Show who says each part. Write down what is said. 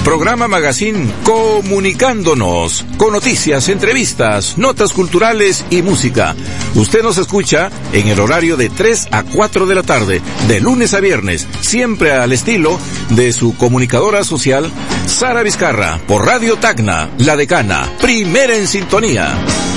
Speaker 1: Programa Magazine Comunicándonos, con noticias, entrevistas, notas culturales y música. Usted nos escucha en el horario de 3 a 4 de la tarde, de lunes a viernes, siempre al estilo de su comunicadora social, Sara Vizcarra, por Radio Tacna, La Decana, primera en sintonía.